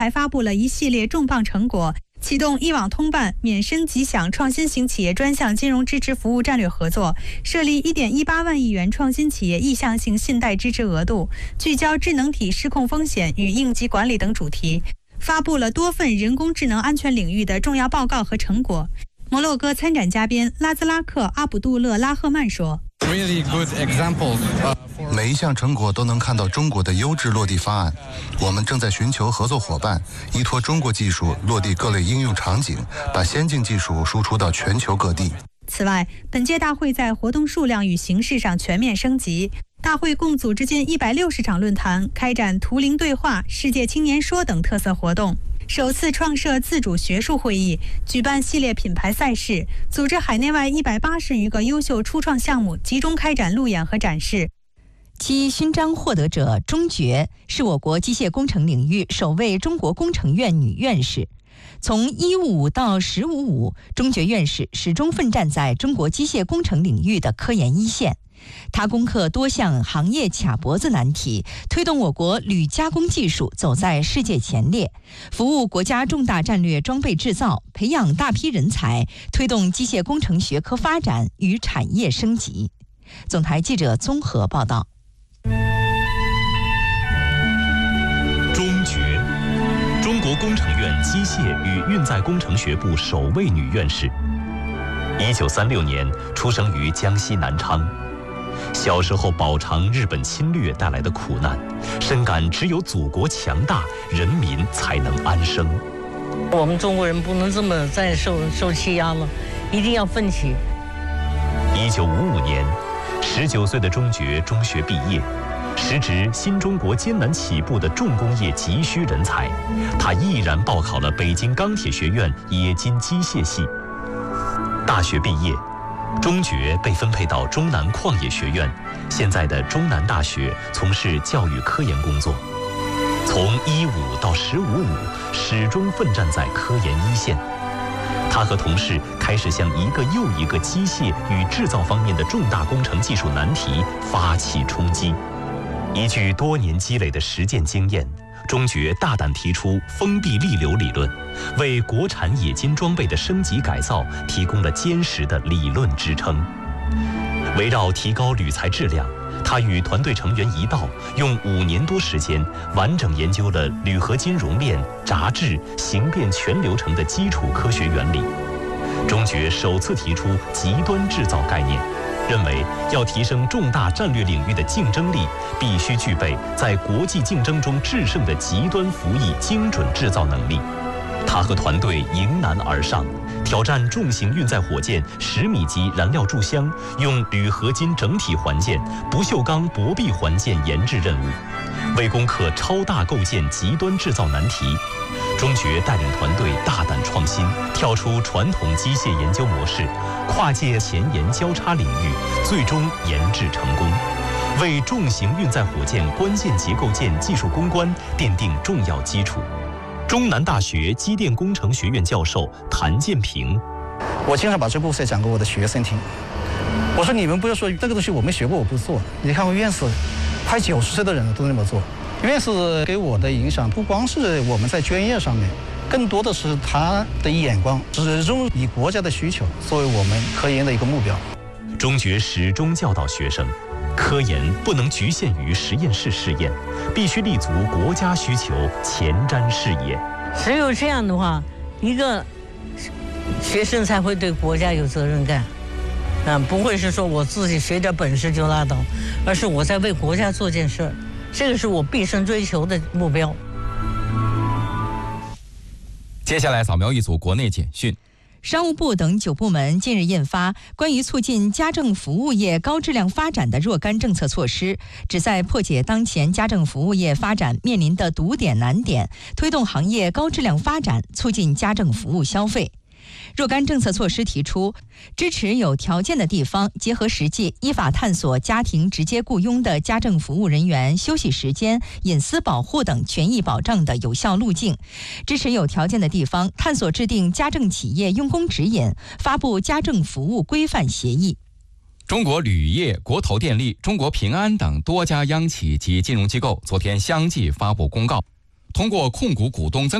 还发布了一系列重磅成果，启动一网通办、免申即享创新型企业专项金融支持服务战略合作，设立1.18万亿元创新企业意向性信贷支持额度，聚焦智能体失控风险与应急管理等主题，发布了多份人工智能安全领域的重要报告和成果。摩洛哥参展嘉宾拉兹拉克·阿卜杜勒拉赫曼说， 每一项成果都能看到中国的优质落地方案。我们正在寻求合作伙伴，依托中国技术落地各类应用场景，把先进技术输出到全球各地。 此外，本届大会在活动数量与形式上全面升级。大会共组织近160场论坛，开展图灵对话、世界青年说等特色活动。首次创设自主学术会议，举办系列品牌赛事，组织海内外180余个优秀初创项目集中开展路演和展示。 其勋章获得者钟珏是我国机械工程领域首位中国工程院女院士。从155到1055，钟珏院士始终奋战在中国机械工程领域的科研一线。他攻克多项行业卡脖子难题，推动我国铝加工技术走在世界前列，服务国家重大战略装备制造，培养大批人才，推动机械工程学科发展与产业升级。总台记者综合报道。 钟珏，中国工程院机械与运载工程学部首位女院士。1936年出生于江西南昌。小时候饱尝日本侵略带来的苦难，深感只有祖国强大，人民才能安生。 我们中国人不能这么再受欺压了，一定要奋起。 1955年，19岁的钟珏中学毕业，时值新中国艰难起步的重工业急需人才，他毅然报考了北京钢铁学院冶金机械系。大学毕业，钟珏被分配到中南矿业学院，现在的中南大学，从事教育科研工作。从15到15.5，始终奋战在科研一线。他和同事开始向一个又一个机械与制造方面的重大工程技术难题发起冲击。依据多年积累的实践经验，钟珏大胆提出封闭力流理论，为国产冶金装备的升级改造提供了坚实的理论支撑。围绕提高铝材质量，他与团队成员一道，用5年多时间，完整研究了铝合金熔炼、炸制、形变全流程的基础科学原理。钟珏首次提出极端制造概念，认为要提升重大战略领域的竞争力，必须具备在国际竞争中制胜的极端服役精准制造能力。他和团队迎难而上，挑战重型运载火箭10米级燃料注箱用铝合金整体环件、不锈钢薄壁环件研制任务，为攻克超大构件极端制造难题。钟珏带领团队大胆创新，跳出传统机械研究模式，跨界前沿交叉领域，最终研制成功，为重型运载火箭关键结构件技术攻关奠定重要基础。中南大学机电工程学院教授谭建平， 我经常把这故事讲给我的学生听。我说你们不要说这个东西我没学过我不做，你看我院士快90岁的人了都那么做。院士给我的影响不光是我们在专业上面，更多的是他的眼光，始终以国家的需求作为我们科研的一个目标。 钟珏始终教导学生，科研不能局限于实验室试验，必须立足国家需求，前瞻视野。 只有这样的话，一个学生才会对国家有责任感，不会是说我自己学点本事就拉倒，而是我在为国家做件事儿，这个是我毕生追求的目标。 接下来扫描一组国内简讯。 商务部等9部门近日印发关于促进家政服务业高质量发展的若干政策措施，旨在破解当前家政服务业发展面临的堵点难点，推动行业高质量发展，促进家政服务消费。若干政策措施提出，支持有条件的地方结合实际，依法探索家庭直接雇佣的家政服务人员休息时间、隐私保护等权益保障的有效路径；支持有条件的地方探索制定家政企业用工指引，发布家政服务规范协议。 中国铝业、国投电力、中国平安等多家央企及金融机构昨天相继发布公告， 通过控股股东增